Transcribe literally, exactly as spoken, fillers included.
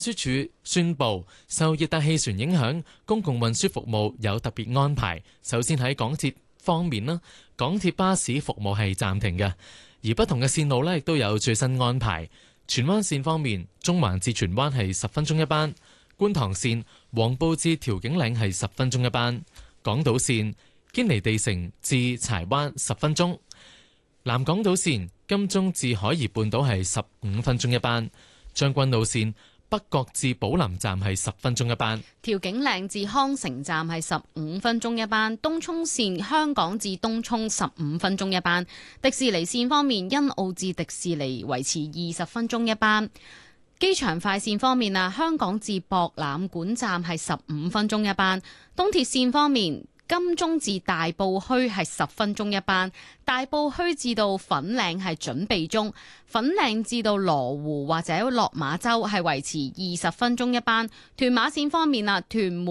運輸署宣布，受熱帶氣旋影響，公共運輸服務有特別安排。首先喺港鐵方面啦，港鐵巴士服務係暫停嘅，而不同嘅線路呢亦都有最新安排。荃灣線方面，中環至荃灣係十分鐘一班；觀塘線黃埔至調景嶺係十分鐘一班；港島線堅尼地城至柴灣十分鐘；南港島線金鐘至海怡半島係十五分鐘一班；將軍澳線北角至寶林站係十分鐘一班； 調景嶺至康城站係十五分鐘一班；東涌線香港至東涌十五分鐘一班；迪士尼線方面，欣澳至迪士尼維持二十分鐘一班；機場快線方面啊，香港至博覽館站係十五分鐘一班；東鐵線方面，金鐘至大埔墟係十分鐘一班，大埔墟至到粉嶺係準備中，粉嶺至到羅湖或者落馬洲係維持二十分鐘一班。屯馬線方面啊，屯門